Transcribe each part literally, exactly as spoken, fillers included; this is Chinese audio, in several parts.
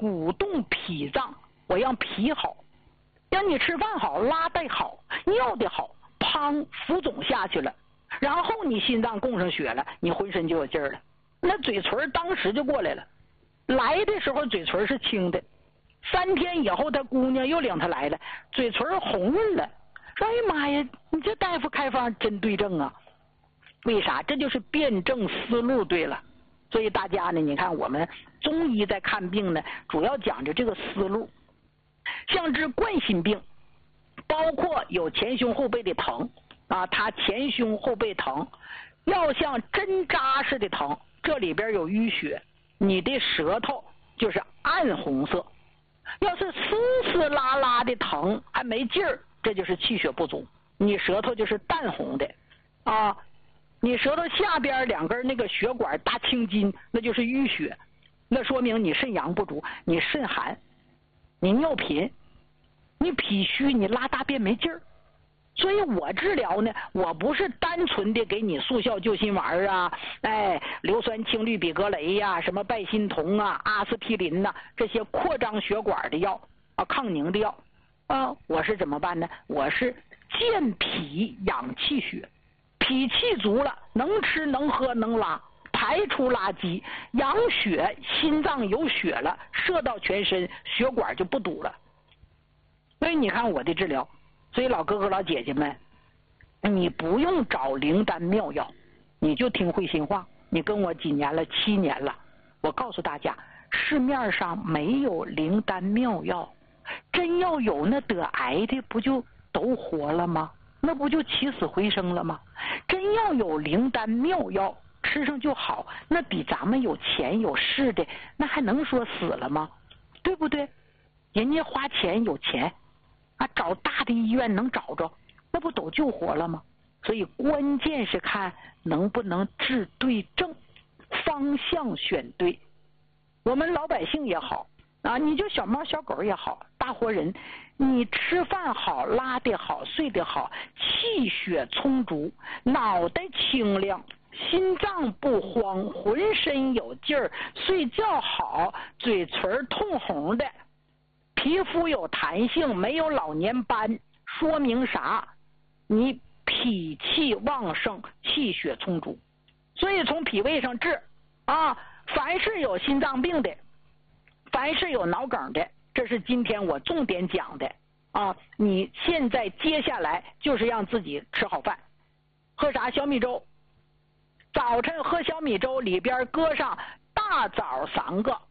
鼓动脾脏，我让脾好，让你吃饭好，拉带好，尿的好，砰，浮肿下去了，然后你心脏供上血了，你浑身就有劲儿了，那嘴唇当时就过来了。来的时候嘴唇是青的，三天以后他姑娘又领他来了，嘴唇红润了，说哎呀妈呀，你这大夫开方真对症啊。为啥？这就是辩证思路对了。所以大家呢，你看我们中医在看病呢，主要讲究这个思路。像治冠心病，包括有前胸后背的疼啊，他前胸后背疼，要像针扎似的疼，这里边有淤血，你的舌头就是暗红色。要是丝丝拉拉的疼还没劲儿，这就是气血不足，你舌头就是淡红的啊。你舌头下边两根那个血管大青筋，那就是淤血，那说明你肾阳不足，你肾寒，你尿频，你脾虚，你拉大便没劲儿。所以我治疗呢，我不是单纯的给你速效救心丸啊，哎，硫酸氢氯吡格雷呀、啊，什么拜心酮啊、阿司匹林呐、啊，这些扩张血管的药啊，抗凝的药啊，我是怎么办呢？我是健脾养气血。脾气足了，能吃能喝能拉，排出垃圾，养血，心脏有血了，射到全身，血管就不堵了。所以你看我的治疗，所以老哥哥老姐姐们，你不用找灵丹妙药，你就听慧心话。你跟我几年了？七年了。我告诉大家，市面上没有灵丹妙药，真要有，那得癌的不就都活了吗？那不就起死回生了吗？真要有灵丹妙药吃上就好，那比咱们有钱有势的那还能说死了吗？对不对？人家花钱有钱啊，找大的医院能找着，那不都救活了吗？所以关键是看能不能治对症，方向选对。我们老百姓也好啊，你就小猫小狗也好，大活人，你吃饭好，拉得好，睡得好，气血充足，脑袋清亮，心脏不慌，浑身有劲儿，睡觉好，嘴唇通红的，皮肤有弹性，没有老年斑，说明啥？你脾气旺盛，气血充足。所以从脾胃上治啊，凡是有心脏病的，凡是有脑梗的，这是今天我重点讲的啊！你现在接下来就是让自己吃好饭，喝啥小米粥？早晨喝小米粥，里边搁上大枣三个，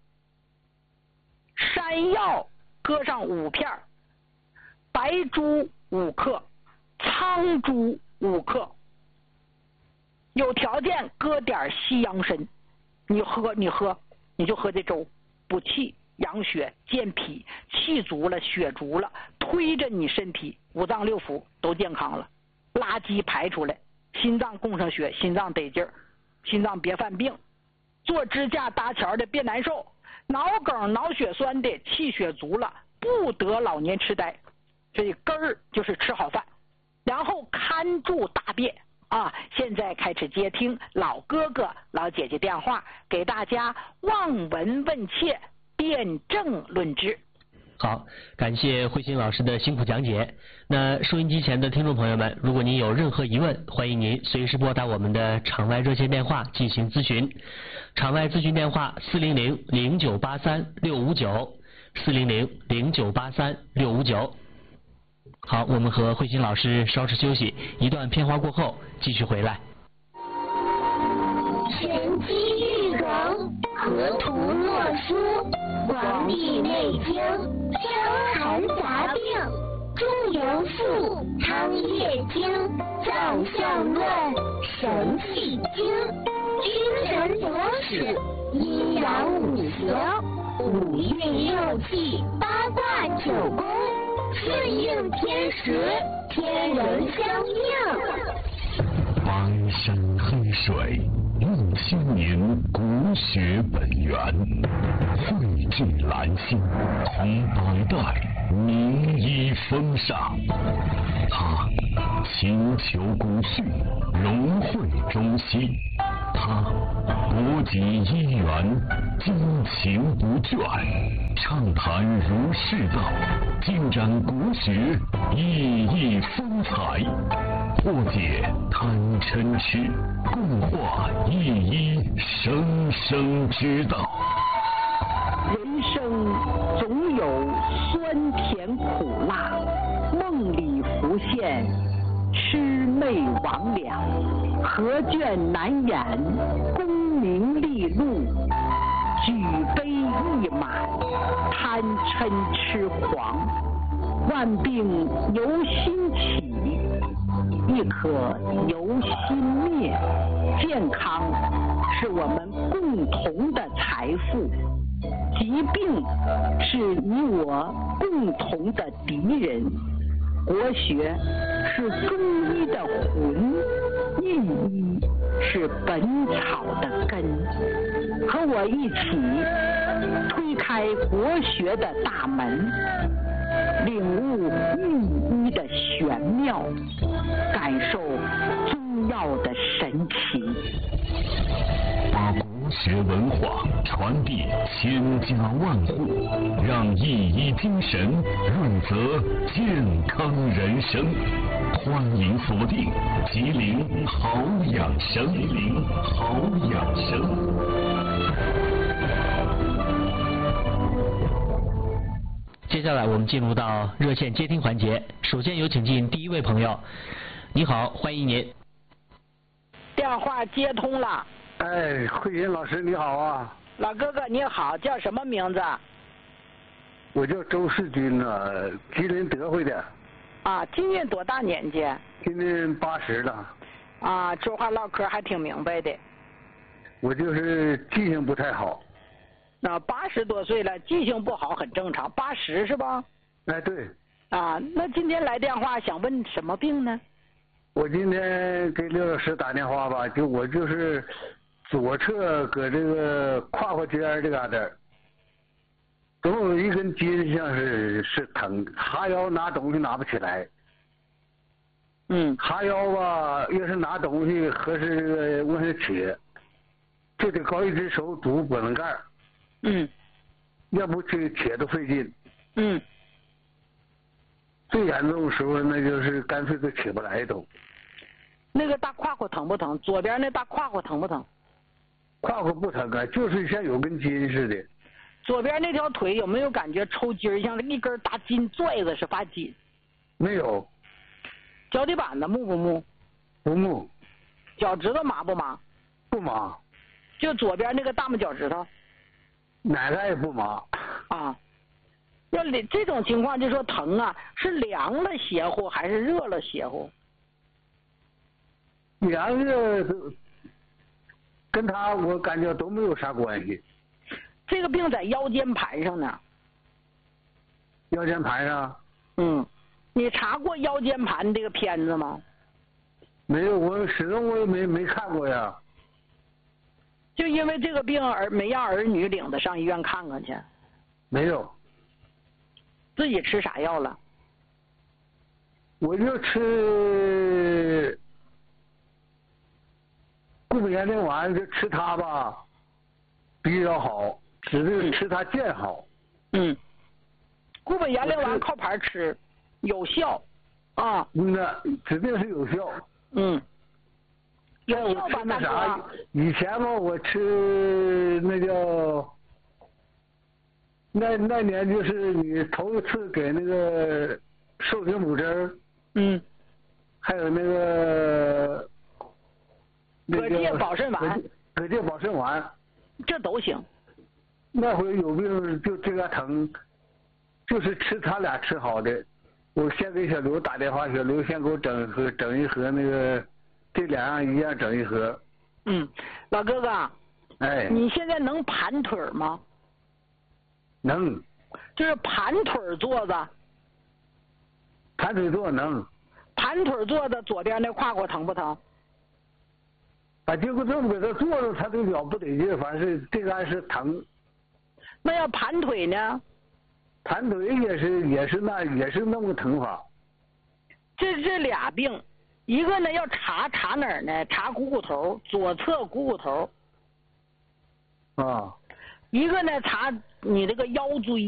山药搁上五片，白术五克，苍术五克，有条件搁点西洋参，你喝你喝你就喝这粥，补气养血健脾，气足了血足了，推着你身体五脏六腑都健康了，垃圾排出来，心脏供上血，心脏得劲儿，心脏别犯病，做支架搭桥的别难受，脑梗脑血栓的气血足了，不得老年痴呆。所以根儿就是吃好饭，然后看住大便啊！现在开始接听老哥哥老姐姐电话，给大家望闻问切，辩证论治。 好，感谢慧心老师的辛苦讲解。那收音机前的听众朋友们，如果您有任何疑问，欢迎您随时拨打我们的场外热线电话进行咨询。场外咨询电话四零零零九八三六五九，四零零零九八三六五九。好，我们和慧心老师稍事休息，一段片花过后继续回来。 神机玉衡，河图洛书，黄帝内经，伤寒杂病，中庸赋，汤液经，脏象论，神气经，君臣佐使，阴阳五行，五运六气，八卦九宫，顺应天时，天人相应。 苍山黑水，映先民骨血本源，绘制兰心，同当代名医风尚。他勤求古训，融汇中西， 他博及医缘，精勤不倦，畅谈儒释道，尽展国学，熠熠风采，破解贪嗔痴，共话一一生生之道。 人生总有酸甜苦辣，梦里浮现魑魅魍魉，何卷难掩功名利禄，举杯一满贪嗔痴狂，万病由心起，亦可由心灭。健康是我们共同的财富，疾病是你我共同的敌人。国学是中医的魂，印医是本草的根。和我一起推开国学的大门，领悟印医的玄妙，感受中药的神奇， 把国学文化传递千家万户，让一医精神润泽健康人生。欢迎锁定吉林好养生，吉林好养生。 接下来我们进入到热线接听环节，首先有请进第一位朋友。你好，欢迎您。 电话接通了。 哎，慧云老师你好啊。 老哥哥你好，叫什么名字？ 我叫周世军啊，吉林德惠的。 啊，今年多大年纪？ 今年八十了。 啊，说话唠嗑还挺明白的。 我就是记性不太好。 那八十多岁了，记性不好很正常。八十是吧？ 哎，对。 啊，那今天来电话想问什么病呢？ 我今天给刘老师打电话吧，就我就是左侧搁这个胯骨尖这嘎达，总有一根筋像是是疼，哈腰拿东西拿不起来。 嗯。 哈腰吧，要是拿东西合适这个往上扯，就得搞一只手拄脖子盖。 嗯。 要不这扯都费劲。 嗯。 最严重的时候，那就是干脆都起不来都。 那个大胯骨疼不疼？左边那大胯骨疼不疼？ 胯骨不疼啊，就是像有根筋似的。 左边那条腿有没有感觉抽筋，像一根大筋拽着是发紧？ 没有。 脚底板子木不木？ 不木。 脚趾头麻不麻？ 不麻。 就左边那个大拇脚趾头？ 哪个也不麻。 啊。要这种情况就说疼啊，是凉了邪乎还是热了邪乎？ 凉热跟他我感觉都没有啥关系。 这个病在腰间盘上呢。 腰间盘上？ 嗯，你查过腰间盘这个片子吗？ 没有，我始终我也没没看过呀。 就因为这个病而没让儿女领着上医院看看去？ 没有。 自己吃啥药了？ 我就吃固本延龄丸，就吃它吧，比较好，指定吃它见好。 嗯。固本延龄丸靠牌吃，有效啊。 嗯呐，指定是有效。 嗯。有效吧？那啥，以前吧，我吃那叫。那那年就是你头一次给那个瘦铁母针， 嗯， 还有那个葛芥保肾丸， 葛芥保肾丸， 这都行。 那回有病就这个疼，就是吃他俩吃好的。我先给小刘打电话，小刘先给我整盒整一盒那个，这两样一样整一盒。 嗯，老哥哥， 哎， 你现在能盘腿吗？ 能， 就是盘腿坐着。 盘腿坐能。 盘腿坐着，左边那胯骨疼不疼？ 啊，结果这么给他坐着，他这脚不得劲，反正是这个是疼。 那要盘腿呢？ 盘腿也是也是那也是那么疼法。 这这俩病， 一个呢要查查哪儿呢？查股骨头，左侧股骨头。 啊。 一个呢查你这个腰椎。